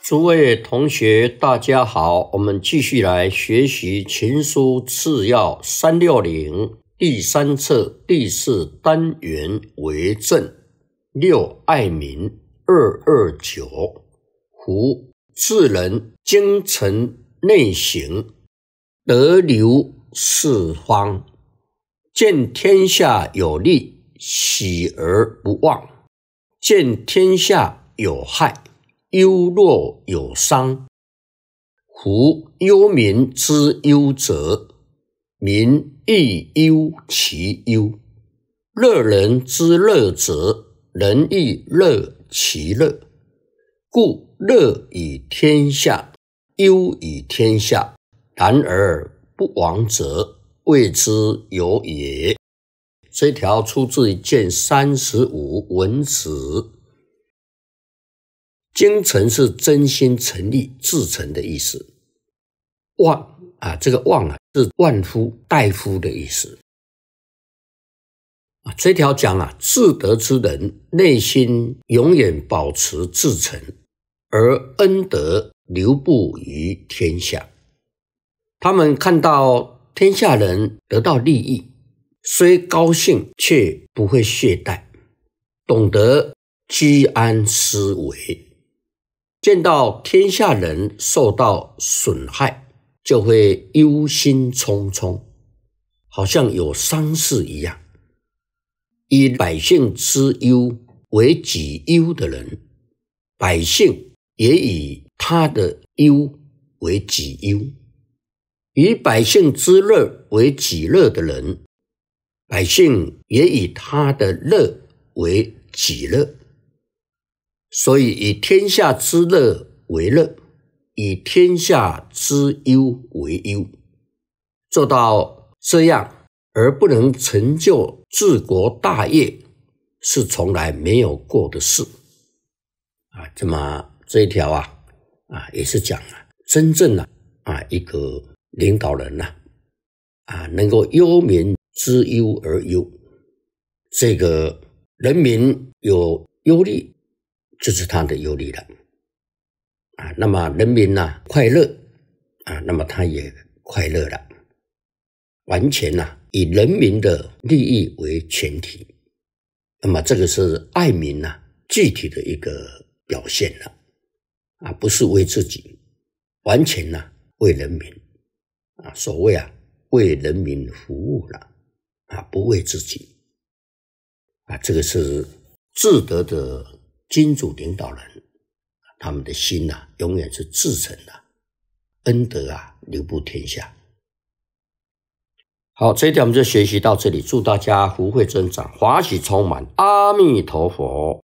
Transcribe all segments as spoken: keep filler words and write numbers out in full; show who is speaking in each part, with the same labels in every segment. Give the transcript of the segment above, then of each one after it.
Speaker 1: 诸位同学大家好，我们继续来学习情书次要三六零第三册第四单元为证六爱民二二九。夫智人精诚内省，得流四方，见天下有利，喜而不忘；见天下有害，忧若有伤。夫忧民之忧者，民亦忧其忧；乐人之乐者，人亦乐其乐。故乐以天下，忧以天下，然而不亡者，谓之有也。这条出自于卷三十五文子。精诚是真心诚意至诚的意思。望啊，这个望啊是万夫大夫的意思。啊，这条讲啊，智德之人内心永远保持至诚，而恩德流布于天下。他们看到天下人得到利益，虽高兴却不会懈怠，懂得居安思危。见到天下人受到损害，就会忧心忡忡，好像有丧事一样。以百姓之忧为己忧的人，百姓也以他的忧为己忧；以百姓之乐为己乐的人，百姓也以他的乐为己乐。所以以天下之乐为乐，以天下之忧为忧。做到这样而不能成就治国大业，是从来没有过的事。啊，这么这一条啊，啊也是讲啊，真正啊啊一个领导人呐、啊，啊能够忧民之忧而忧，这个人民有忧虑，就是他的忧虑了。啊，那么人民呢、啊、快乐啊，那么他也快乐了。完全呢、啊、以人民的利益为前提，那么这个是爱民呢、啊、具体的一个表现了。啊，不是为自己，完全呢、啊、为人民。啊，所谓啊为人民服务了，啊不为自己。啊，这个是智德的君主领导人，他们的心啊永远是至诚的，恩德啊流布天下。好，这一条我们就学习到这里，祝大家福慧增长，华喜充满，阿弥陀佛。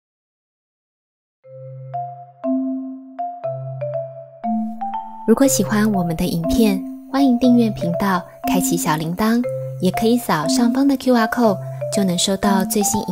Speaker 2: 如果喜欢我们的影片，欢迎订阅频道，开启小铃铛，也可以扫上方的 Q R code， 就能收到最新影